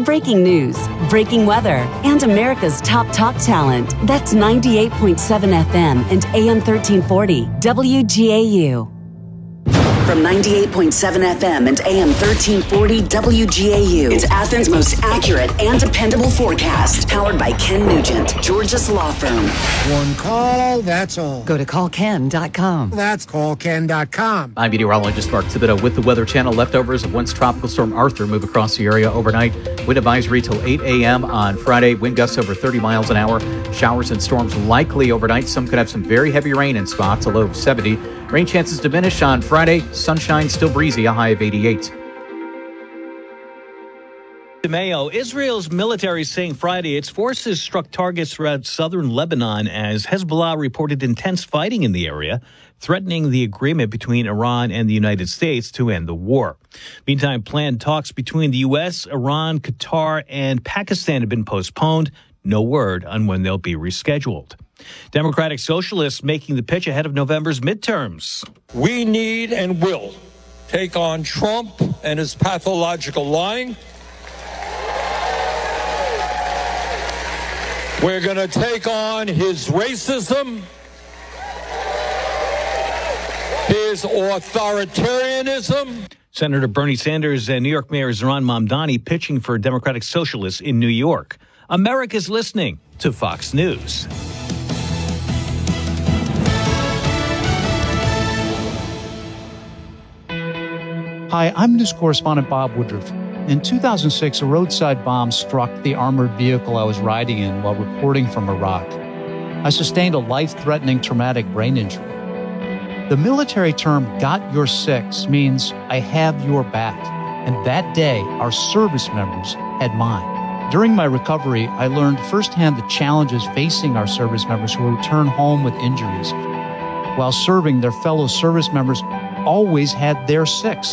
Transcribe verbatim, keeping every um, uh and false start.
breaking news, breaking weather, and America's top talk talent. That's ninety-eight point seven F M and A M thirteen forty W G A U. From ninety-eight point seven F M and A M thirteen forty W G A U, it's Athens' most accurate and dependable forecast. Powered by Ken Nugent, George's Law Firm. One call, that's all. Go to call ken dot com. That's call ken dot com. I'm meteorologist Mark Thibodeau with the Weather Channel. Leftovers of once Tropical Storm Arthur move across the area overnight. Wind advisory till eight a.m. on Friday. Wind gusts over thirty miles an hour. Showers and storms likely overnight. Some could have some very heavy rain in spots, a low of seventy. Rain chances diminish on Friday. Sunshine still breezy, a high of eighty-eight. Mayo, Israel's military saying Friday its forces struck targets throughout southern Lebanon as Hezbollah reported intense fighting in the area, threatening the agreement between Iran and the United States to end the war. Meantime, planned talks between the U S, Iran, Qatar, and Pakistan have been postponed. No word on when they'll be rescheduled. Democratic Socialists making the pitch ahead of November's midterms. We need and will take on Trump and his pathological lying. We're going to take on his racism, his authoritarianism. Senator Bernie Sanders and New York Mayor Zohran Mamdani pitching for Democratic Socialists in New York. America's listening to Fox News. Hi, I'm news correspondent Bob Woodruff. In two thousand six, a roadside bomb struck the armored vehicle I was riding in while reporting from Iraq. I sustained a life-threatening traumatic brain injury. The military term, got your six, means I have your back. And that day, our service members had mine. During my recovery, I learned firsthand the challenges facing our service members who return home with injuries. While serving, their fellow service members always had their six.